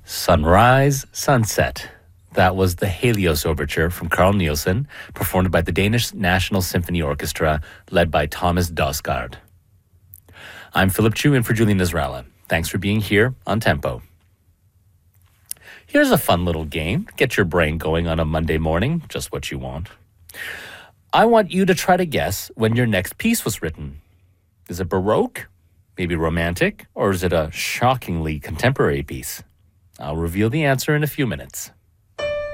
Sunrise, Sunset. That was the Helios Overture from Carl Nielsen, performed by the Danish National Symphony Orchestra, led by Thomas Dausgaard. I'm Philip Chu in for Julian Israela. Thanks for being here on Tempo. Here's a fun little game. Get your brain going on a Monday morning, just what you want. I want you to try to guess when your next piece was written. Is it Baroque, maybe Romantic, or is it a shockingly contemporary piece? I'll reveal the answer in a few minutes.